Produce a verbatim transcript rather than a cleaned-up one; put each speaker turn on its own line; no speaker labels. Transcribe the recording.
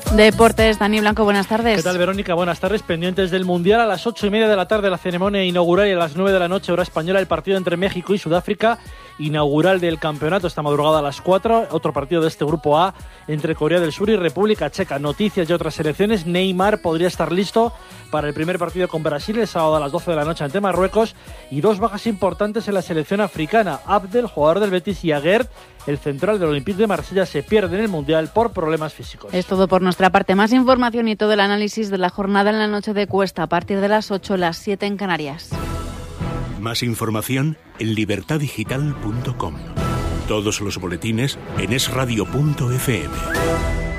Deportes, Dani Blanco, buenas tardes.
¿Qué tal, Verónica? Buenas tardes. Pendientes del Mundial, a las ocho y media de la tarde la ceremonia inaugural y a las nueve de la noche, hora española, el partido entre México y Sudáfrica, inaugural del campeonato esta madrugada a las cuatro. Otro partido de este grupo A entre Corea del Sur y República Checa. Noticias de otras selecciones. Neymar podría estar listo para el primer partido con Brasil el sábado a las doce de la noche ante Marruecos. Y dos bajas importantes en la selección africana. Abdel, jugador del Betis, y Aguerd, el central del Olympique de Marsella, se pierde en el Mundial por problemas físicos.
Es todo por nuestra parte. Más información y todo el análisis de la jornada en la noche de Cuesta a partir de las ocho, las siete en Canarias.
Más información en libertad digital punto com. Todos los boletines en es radio punto efe eme.